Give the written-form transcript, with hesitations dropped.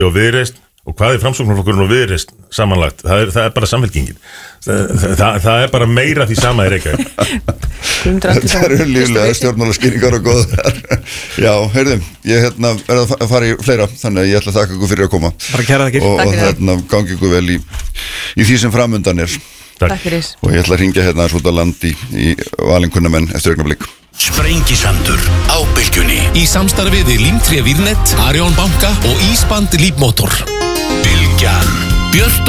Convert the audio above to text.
og Viðreisn og hvað Framsóknarflokkurinn og Viðreisn samanlagt, það er bara samfélkingin það bara meira því sama í Reykjavík. Það eru líflega stjórnmálaskýringar og góðar. Já, heyrðum, ég verð að fara í fleira, þannig að ég ætla að þakka ykkur fyrir að koma. Bara kæra þakkir. Og gangi ykkur vel í því sem framundan er. Takk fyrir. Og ég ætla að hringja aðeins út á land í valinkunnamenn eftir augnablik. Sprengisandur á Bylgjunni í samstarfi við Límtré Vírnet, Arion banka og Ísband Lífmótor. Bylgjan, Björt